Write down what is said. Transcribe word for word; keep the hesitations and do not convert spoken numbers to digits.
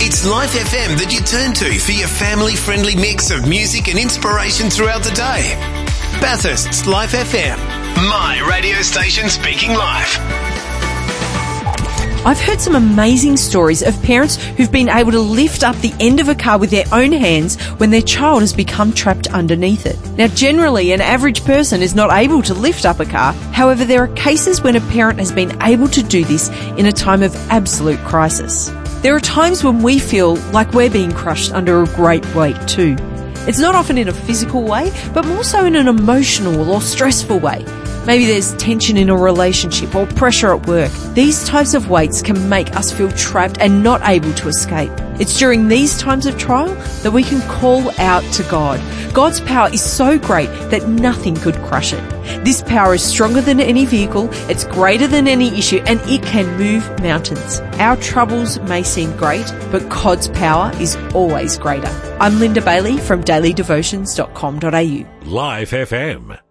It's Life F M that you turn to for your family-friendly mix of music and inspiration throughout the day. Bathurst's Life F M, my radio station speaking life. I've heard some amazing stories of parents who've been able to lift up the end of a car with their own hands when their child has become trapped underneath it. Now, generally, an average person is not able to lift up a car. However, there are cases when a parent has been able to do this in a time of absolute crisis. There are times when we feel like we're being crushed under a great weight too. It's not often in a physical way, but more so in an emotional or stressful way. Maybe there's tension in a relationship or pressure at work. These types of weights can make us feel trapped and not able to escape. It's during these times of trial that we can call out to God. God's power is so great that nothing could crush it. This power is stronger than any vehicle, it's greater than any issue, and it can move mountains. Our troubles may seem great, but God's power is always greater. I'm Linda Bailey from daily devotions dot com dot a u. Life F M.